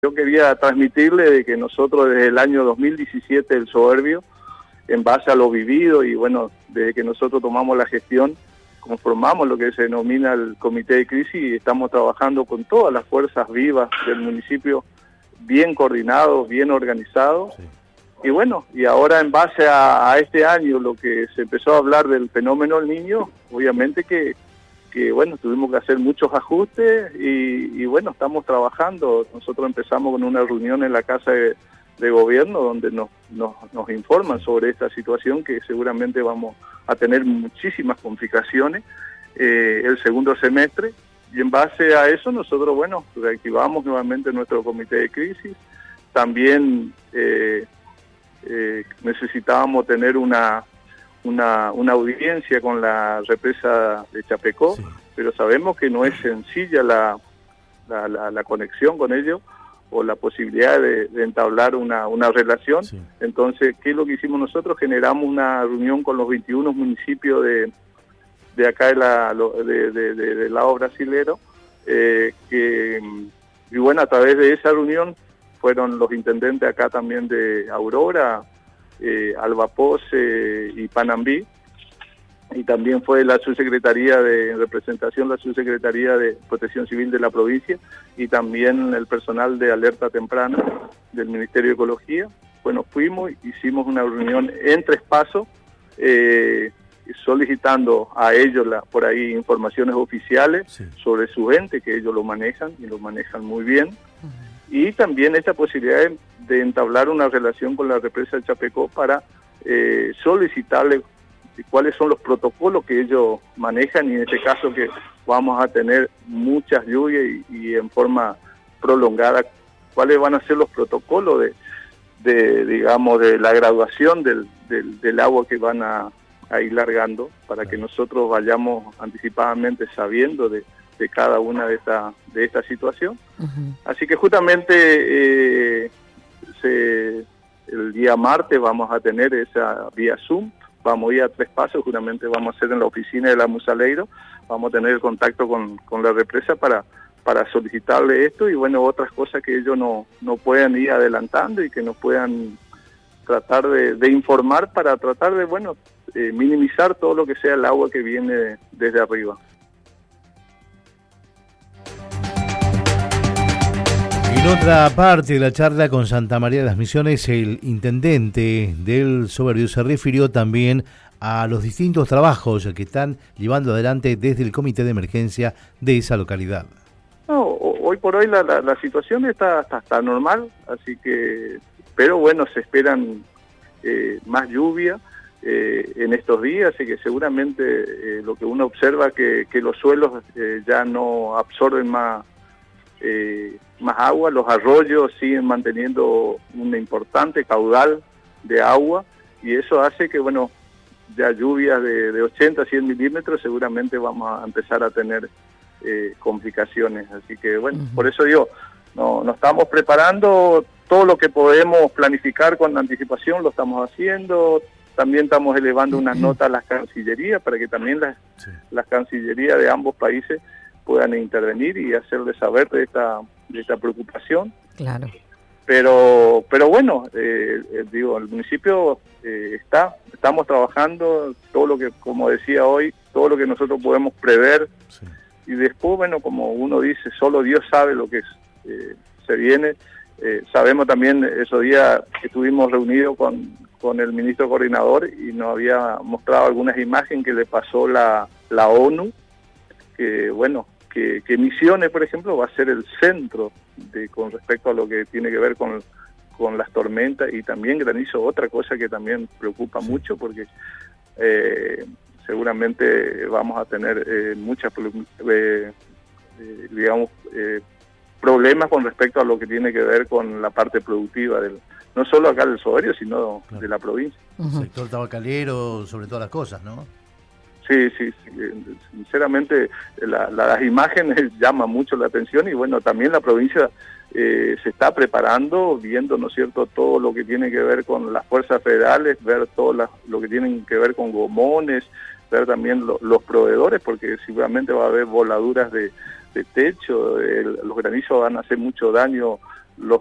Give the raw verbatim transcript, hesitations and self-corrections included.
Yo quería transmitirle de que nosotros desde el año dos mil diecisiete, el Soberbio, en base a lo vivido y bueno, desde que nosotros tomamos la gestión, conformamos lo que se denomina el Comité de Crisis y estamos trabajando con todas las fuerzas vivas del municipio, bien coordinados, bien organizados. Sí. Y bueno, y ahora en base a, a este año, lo que se empezó a hablar del fenómeno del Niño, obviamente que que bueno, tuvimos que hacer muchos ajustes y, y bueno, estamos trabajando. Nosotros empezamos con una reunión en la Casa de, de Gobierno donde nos, nos, nos informan sobre esta situación que seguramente vamos a tener muchísimas complicaciones eh, el segundo semestre, y en base a eso nosotros, bueno, reactivamos nuevamente nuestro comité de crisis. También eh, eh, necesitábamos tener una Una, una audiencia con la represa de Chapecó, sí. Pero sabemos que no es sencilla la, la, la, la conexión con ellos o la posibilidad de, de entablar una, una relación. Sí. Entonces, ¿qué es lo que hicimos nosotros? Generamos una reunión con los veintiuno municipios de, de acá de la, de, de, de, de lado brasilero, eh, que, y bueno, a través de esa reunión fueron los intendentes acá también de Aurora, Eh, Albapose y Panambí, y también fue la subsecretaría de en representación, la subsecretaría de Protección Civil de la provincia y también el personal de alerta temprana del Ministerio de Ecología. Bueno, fuimos, hicimos una reunión en Tres Pasos, eh, solicitando a ellos la, por ahí informaciones oficiales, sí, sobre su ente, que ellos lo manejan y lo manejan muy bien. Uh-huh. Y también esta posibilidad de, de entablar una relación con la represa de Chapecó para eh, solicitarle cuáles son los protocolos que ellos manejan, y en este caso que vamos a tener muchas lluvias y, y en forma prolongada, cuáles van a ser los protocolos de, de digamos, de la graduación del, del, del agua que van a, a ir largando, para que nosotros vayamos anticipadamente sabiendo de de cada una de esta de esta situación. Uh-huh. Así que justamente eh, se, el día martes vamos a tener esa vía Zoom, vamos a ir a Tres Pasos, justamente vamos a hacer en la oficina de la Musaleiro, vamos a tener contacto con, con la represa para, para solicitarle esto y bueno, otras cosas que ellos no, no puedan ir adelantando y que nos puedan tratar de, de informar para tratar de, bueno, eh, minimizar todo lo que sea el agua que viene desde arriba. En otra parte de la charla con Santa María de las Misiones, el intendente del Soberbio se refirió también a los distintos trabajos que están llevando adelante desde el comité de emergencia de esa localidad. No, hoy por hoy la, la, la situación está, está, está normal, así que, pero bueno, se esperan eh, más lluvia eh, en estos días, así que seguramente eh, lo que uno observa que, que los suelos eh, ya no absorben más Eh, más agua, los arroyos siguen manteniendo un importante caudal de agua y eso hace que, bueno, ya lluvias de, de ochenta a cien milímetros seguramente vamos a empezar a tener eh, complicaciones, así que bueno, uh-huh. Por eso digo, no, nos estamos preparando, todo lo que podemos planificar con anticipación lo estamos haciendo, también estamos elevando unas notas a las cancillerías para que también las, sí. las cancillerías de ambos países puedan intervenir y hacerles saber de esta de esta preocupación. Claro. Pero pero bueno, eh, eh, digo, el municipio eh, está, estamos trabajando todo lo que, como decía hoy, todo lo que nosotros podemos prever, sí. Y después, bueno, como uno dice, solo Dios sabe lo que es, eh, se viene. Eh, sabemos también, esos días que estuvimos reunidos con, con el ministro coordinador y nos había mostrado algunas imágenes que le pasó la, la ONU, que bueno, que, que Misiones, por ejemplo, va a ser el centro de con respecto a lo que tiene que ver con, con las tormentas y también granizo, otra cosa que también preocupa sí. mucho porque eh, seguramente vamos a tener eh, muchas, eh, eh, digamos, eh, problemas con respecto a lo que tiene que ver con la parte productiva, del no solo acá del Soberbio, sino claro. de la provincia. Uh-huh. El sector tabacalero, sobre todas las cosas, ¿no? Sí, sí, sí, sinceramente la, la, las imágenes llaman mucho la atención y bueno, también la provincia eh, se está preparando, viendo, ¿no es cierto?, todo lo que tiene que ver con las fuerzas federales, ver todo la, lo que tiene que ver con gomones, ver también lo, los proveedores, porque seguramente va a haber voladuras de, de techo, el, los granizos van a hacer mucho daño